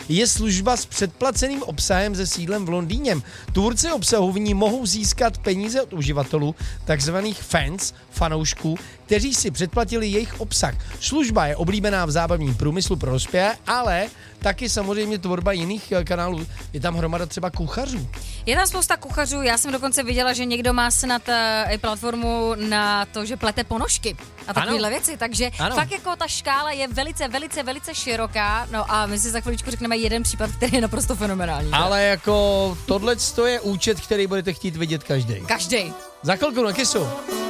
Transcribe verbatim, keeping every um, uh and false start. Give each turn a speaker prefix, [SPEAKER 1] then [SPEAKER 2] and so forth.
[SPEAKER 1] je služba s předplaceným obsahem se sídlem v Londýně. Tvůrci obsahu v ní mohou získat peníze od uživatelů, takzvaných fans, fanoušků, kteří si předplatili jejich obsah. Služba je oblíbená v zábavním průmyslu pro dospělé, ale taky samozřejmě tvorba jiných kanálů. Je tam hromada třeba kuchařů.
[SPEAKER 2] Je tam spousta kuchařů, já jsem dokonce viděla, že někdo má snad i platformu na to, že plete ponožky a takovéhle věci, takže ano. Fakt jako ta škála je velice, velice, velice široká, no a my si za chviličku řekneme jeden případ, který je naprosto fenomenální.
[SPEAKER 1] Ale jako tohle je účet, který budete chtít vidět každý.
[SPEAKER 2] Každý.
[SPEAKER 1] Za chvilku na Kissu.